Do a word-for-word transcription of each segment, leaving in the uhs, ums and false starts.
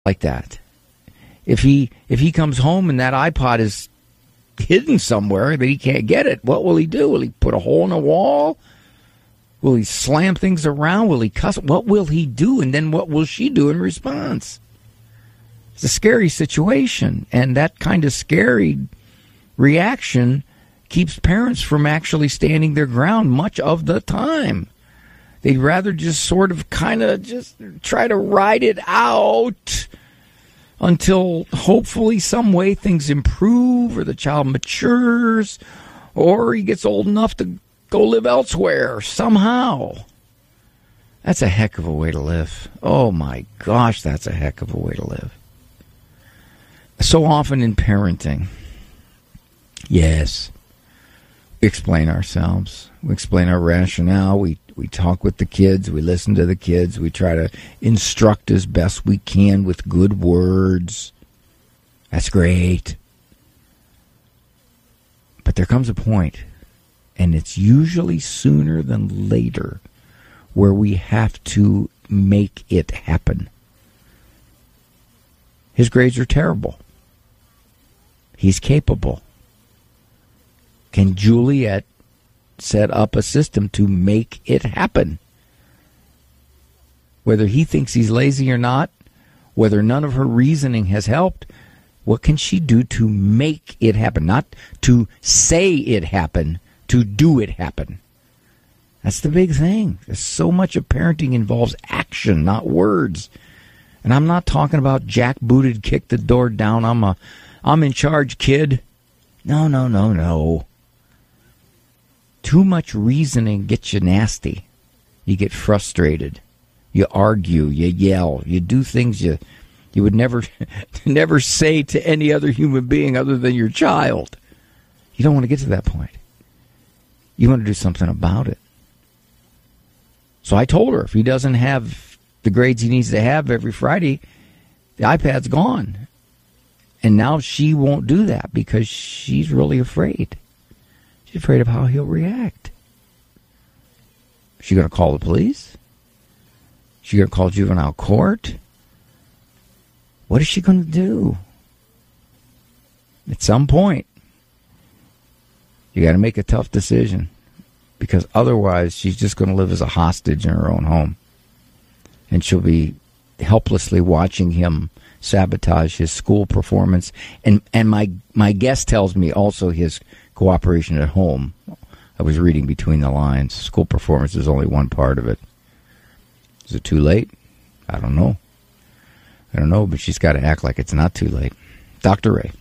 like that. If he if he comes home and that iPod is hidden somewhere that he can't get it, what will he do? Will he put a hole in the wall? Will he slam things around? Will he cuss? What will he do? And then what will she do in response? It's a scary situation, and that kind of scary reaction keeps parents from actually standing their ground much of the time. They'd rather just sort of kind of just try to ride it out until hopefully some way things improve or the child matures or he gets old enough to go live elsewhere somehow. That's a heck of a way to live. Oh my gosh, that's a heck of a way to live. So often in parenting, yes, we explain ourselves. We explain our rationale. We we talk with the kids. We listen to the kids. We try to instruct as best we can with good words. That's great. But there comes a point, and it's usually sooner than later, where we have to make it happen. His grades are terrible. He's capable. Can Juliet set up a system to make it happen? Whether he thinks he's lazy or not, whether none of her reasoning has helped, what can she do to make it happen? Not to say it happen, to do it happen. That's the big thing. There's so much of parenting involves action, not words. And I'm not talking about jackbooted, kick the door down, I'm a, I'm in charge, kid. No, no, no, no. Too much reasoning gets you nasty. You get frustrated. You argue. You yell. You do things you you would never never say to any other human being other than your child. You don't want to get to that point. You want to do something about it. So I told her if he doesn't have the grades he needs to have every Friday, the iPad's gone. And now she won't do that because she's really afraid. She's afraid of how he'll react. Is she going to call the police? Is she going to call juvenile court? What is she going to do? At some point, you got to make a tough decision, because otherwise she's just going to live as a hostage in her own home. And she'll be helplessly watching him sabotage his school performance. And and my, my guest tells me also his cooperation at home. I was reading between the lines. School performance is only one part of it. Is it too late? I don't know. I don't know, but she's got to act like it's not too late. Doctor Ray.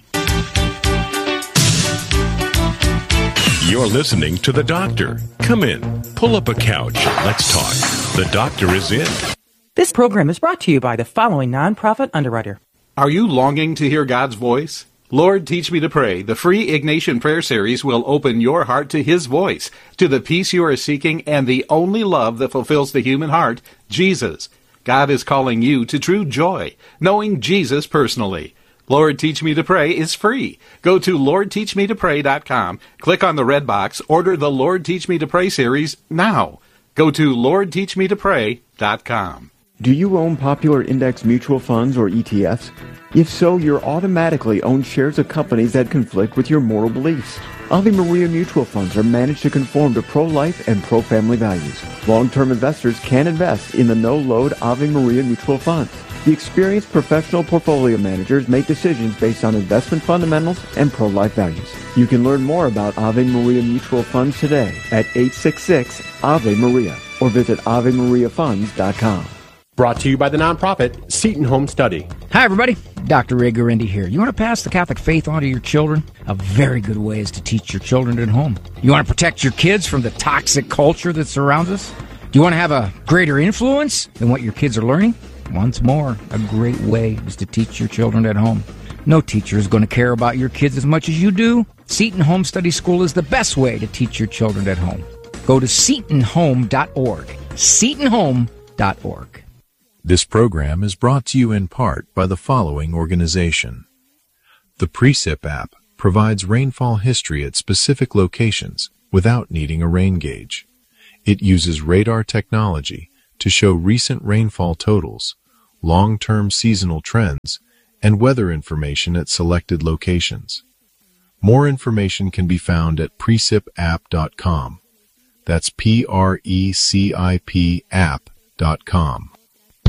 You're listening to The Doctor. Come in. Pull up a couch. Let's talk. The Doctor is in. This program is brought to you by the following nonprofit underwriter. Are you longing to hear God's voice? Lord, Teach Me to Pray, the free Ignatian Prayer Series will open your heart to His voice, to the peace you are seeking, and the only love that fulfills the human heart, Jesus. God is calling you to true joy, knowing Jesus personally. Lord, Teach Me to Pray is free. Go to lord teach me to pray dot com, click on the red box, order the Lord Teach Me to Pray series now. Go to lord teach me to pray dot com. Do you own popular index mutual funds or E T Fs? If so, you're automatically owned shares of companies that conflict with your moral beliefs. Ave Maria mutual funds are managed to conform to pro-life and pro-family values. Long-term investors can invest in the no-load Ave Maria mutual funds. The experienced professional portfolio managers make decisions based on investment fundamentals and pro-life values. You can learn more about Ave Maria mutual funds today at eight six six Ave Maria or visit ave maria funds dot com. Brought to you by the nonprofit Seton Home Study. Hi, everybody. Doctor Ray Guarendi here. You want to pass the Catholic faith on to your children? A very good way is to teach your children at home. You want to protect your kids from the toxic culture that surrounds us? Do you want to have a greater influence than what your kids are learning? Once more, a great way is to teach your children at home. No teacher is going to care about your kids as much as you do. Seton Home Study School is the best way to teach your children at home. Go to seton home dot org. seton home dot org. This program is brought to you in part by the following organization. The Precip app provides rainfall history at specific locations without needing a rain gauge. It uses radar technology to show recent rainfall totals, long-term seasonal trends, and weather information at selected locations. More information can be found at precip app dot com. That's P R E C I P app dot com.